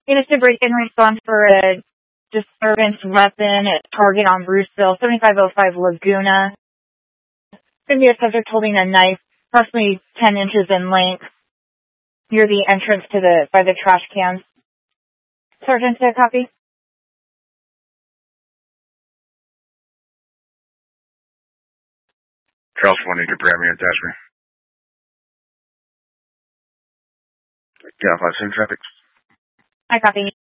It is to break in response for a disturbance weapon at target on Bruceville, 7505 Laguna. Going to be a subject holding a knife, approximately 10 inches in length, near the entrance to by the trash cans. Sergeant, a copy? Charles 1, need your primary attachment. Yeah, 5-6 traffic. I copy.